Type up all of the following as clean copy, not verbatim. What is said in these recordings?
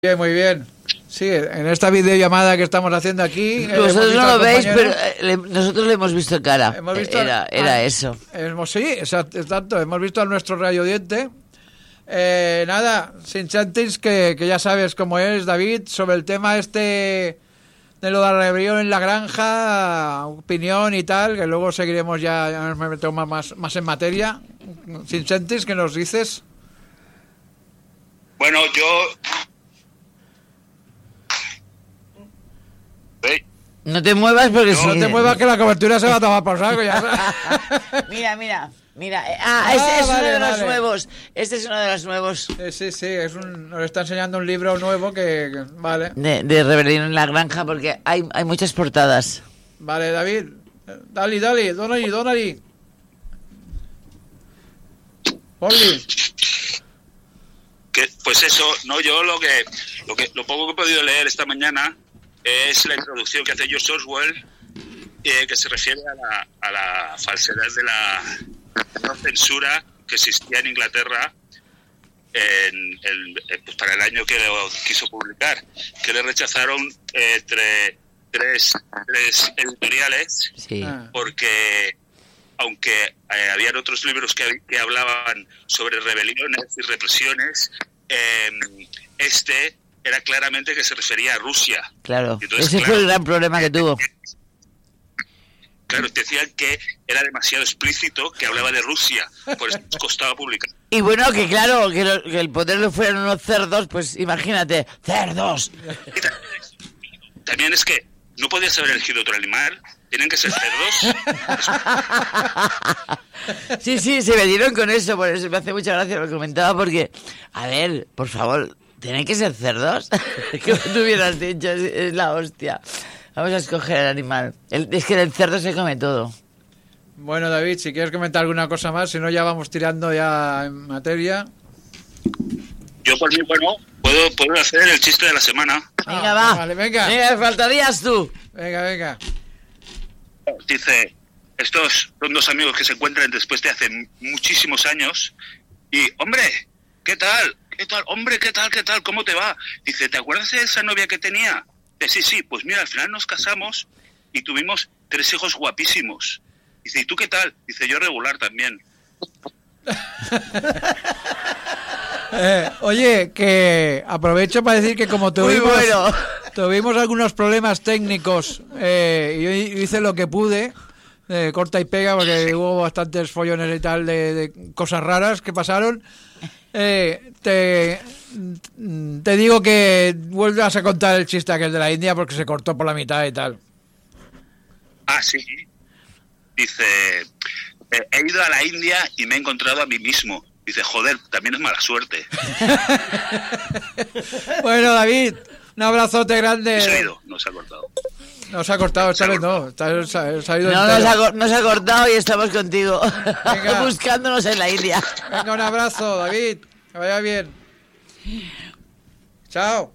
Bien, muy bien. Sí, en esta videollamada que estamos haciendo aquí... Vosotros no lo veis, pero nosotros le hemos visto cara. Hemos visto Era eso. Sí, exacto. Hemos visto a nuestro radiodiente. Nada, sin chantis, que ya sabes cómo es, David, sobre el tema este de lo de la rebelión en la granja, opinión y tal, que luego seguiremos ya me metemos más en materia. Sin chantis, ¿qué nos dices? Bueno, yo... No te muevas porque no te muevas que la cobertura se va a tomar por saco ya. Mira. Este es uno de los nuevos. Este es uno de los nuevos. Sí, nos está enseñando un libro nuevo que vale. De rebelión en la granja, porque hay muchas portadas. Vale, David. Dale, dónali. Polly. Pues eso, no, yo lo poco que he podido leer esta mañana es la introducción que hace George Orwell, que se refiere a la falsedad de la censura que existía en Inglaterra pues para el año que lo quiso publicar, que le rechazaron tres editoriales, sí. Porque aunque habían otros libros que hablaban sobre rebeliones y represiones, era claramente que se refería a Rusia. Claro, entonces, ese fue el gran problema que tuvo. Claro, decían que era demasiado explícito, que hablaba de Rusia, por eso nos costaba publicar. Y bueno, que claro, que el poder lo fueran unos cerdos, pues imagínate, ¡cerdos! También es que no podías haber elegido otro animal, tienen que ser cerdos. Sí, se me dieron con eso, por eso me hace mucha gracia lo que comentaba, porque, a ver, por favor... ¿Tienen que ser cerdos? Como tú hubieras dicho, es la hostia. Vamos a escoger el animal. Es que el cerdo se come todo. Bueno, David, si quieres comentar alguna cosa más, si no ya vamos tirando ya en materia. Yo por mí, bueno, puedo hacer el chiste de la semana. Venga, va. Vale, venga. Faltarías tú. Venga. Dice, estos son dos amigos que se encuentran después de hace muchísimos años y, hombre, ¿qué tal? Hombre, ¿qué tal? ¿Cómo te va? Dice, ¿te acuerdas de esa novia que tenía? Dice, sí, pues mira, al final nos casamos y tuvimos 3 hijos guapísimos. Dice, ¿y tú qué tal? Dice, yo regular también. Oye, que aprovecho para decir que como tuvimos algunos problemas técnicos, yo hice lo que pude, corta y pega, porque hubo bastantes follones y tal de cosas raras que pasaron. Te digo que vuelvas a contar el chiste aquel de la India porque se cortó por la mitad y tal. Ah, sí. Dice, he ido a la India y me he encontrado a mí mismo. Dice, joder, también es mala suerte. Bueno, David, un abrazote grande. No se ha cortado. No se ha cortado, esta vez no. No se ha cortado y estamos contigo. Venga. Buscándonos en la India. Venga, un abrazo, David. Que vaya bien. Chao.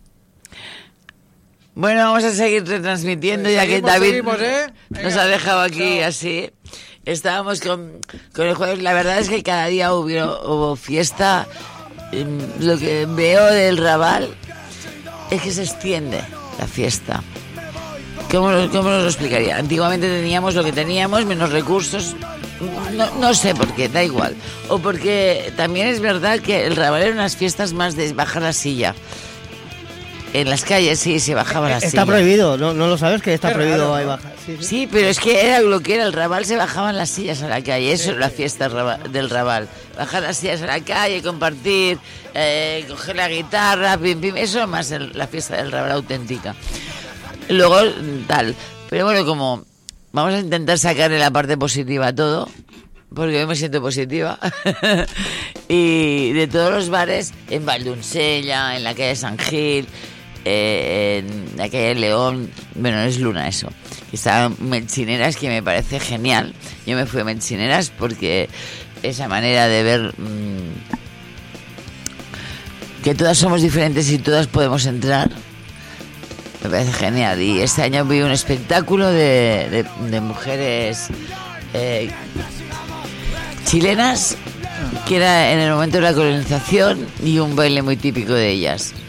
Bueno, vamos a seguir retransmitiendo, ya que David nos ha dejado aquí así. Estábamos con el jueves. La verdad es que cada día hubo fiesta. Lo que veo del Raval es que se extiende la fiesta. ¿Cómo nos lo explicaría? Antiguamente teníamos lo que teníamos, menos recursos. No sé por qué, da igual. O porque también es verdad que el Raval era unas fiestas más de bajar la silla. En las calles sí se bajaba la silla. Está prohibido, ¿no lo sabes? Que está prohibido ahí bajar. Sí, pero es que era lo que era el Raval, se bajaban las sillas a la calle. Eso es la fiesta del Raval. Bajar las sillas a la calle, compartir, coger la guitarra, pim, pim. Eso es más la fiesta del Raval auténtica. Luego, tal. Pero bueno, como vamos a intentar sacarle la parte positiva a todo, porque hoy me siento positiva. Y de todos los bares, en Valdunsella, en la calle San Gil, en la calle León, bueno, no es Luna eso. Estaban Melchineras, que me parece genial. Yo me fui a Melchineras porque esa manera de ver que todas somos diferentes y todas podemos entrar, me parece genial. Y este año vi un espectáculo de mujeres chilenas, que era en el momento de la colonización, y un baile muy típico de ellas.